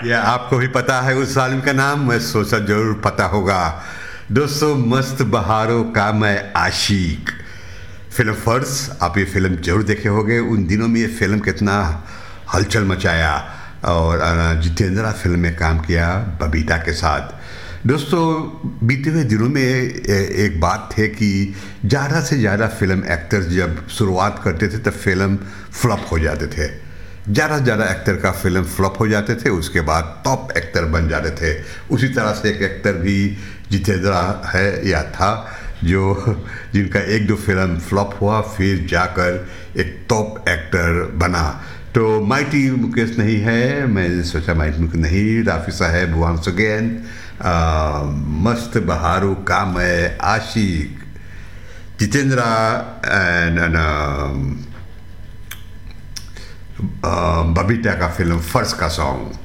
या आपको भी पता है उस आलिम का नाम? मैं सोचा जरूर पता होगा। दोस्तों, मस्त बहारों का मैं आशिक, फिल्म फर्ज। आप ये फिल्म जरूर देखे होंगे। उन दिनों में ये फिल्म कितना हलचल मचाया, और जितेंद्रा फिल्म में काम किया बबीता के साथ। दोस्तों, बीते हुए दिनों में एक बात थे कि ज़्यादा से ज़्यादा फिल्म एक्टर्स जब शुरुआत करते थे तब फिल्म फ्लॉप हो जाते थे। ज़्यादा से ज़्यादा एक्टर का फिल्म फ्लॉप हो जाते थे, उसके बाद टॉप एक्टर बन जाते थे। उसी तरह से एक एक्टर भी जितेंद्रा है या था, जो जिनका एक दो फिल्म फ्लॉप हुआ, फिर जाकर एक टॉप एक्टर बना। तो माइटी मुकेश नहीं है, मैं सोचा माइटी मुकेश नहीं, राफी साहब वंस अगेन, मस्त बहारों का मैं आशिक, जितेंद्रा एंड बबीता का फिल्म फर्स्ट का सॉन्ग।